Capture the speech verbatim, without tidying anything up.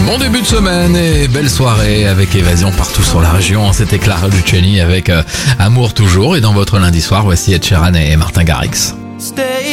Bon début de semaine et belle soirée avec Évasion partout sur la région. C'était Clara Luciani avec euh, Amour toujours. Et dans votre lundi soir, voici Ed Sheeran et Martin Garrix. Stay